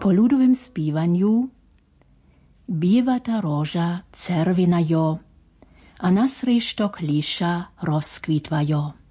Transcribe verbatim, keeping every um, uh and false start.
Po ľudovém spívaniu býva tá róža červená jo, a na sreštok líša rozkvitva jo.